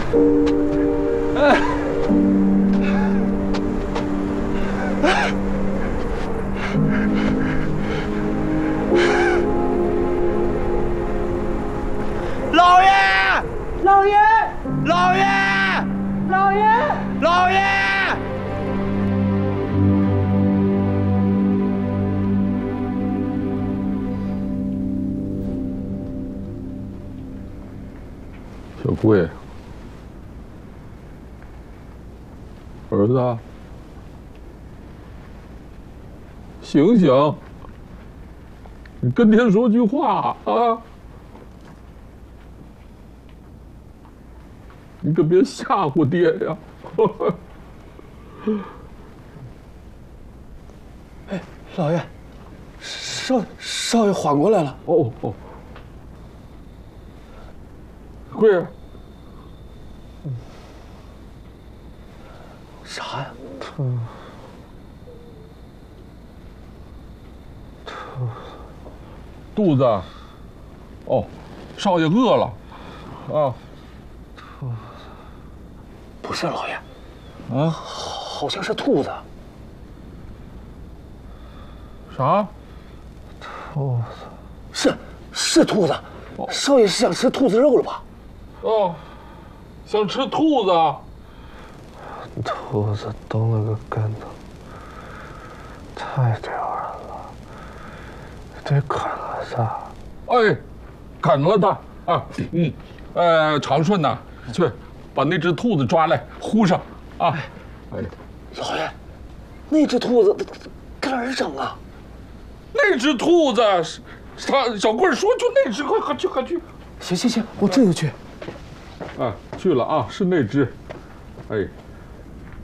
老爷！ 老爷！ 老爷！ 老爷！ 老爷！ 小贵，儿子，醒醒！你跟爹说句话啊！你可别吓唬爹呀！ 哎，老爷，少爷缓过来了。 哦哦，贵儿， 啥呀？ 肚子，哦，少爷饿了，啊， 不是老爷， 啊， 好像是兔子。 啥？ 是兔子。少爷是想吃兔子肉了吧？ 哦，想吃兔子。 兔子蹬了个跟头，太丢人了，得砍了它。 哎，砍了它啊！长顺呐，去把那只兔子抓来呼上啊！哎， 老爷，那只兔子搁哪儿整啊？ 那只兔子是他小贵说就那只，快去！ 行，我这就去。 啊，去了啊，是那只。哎。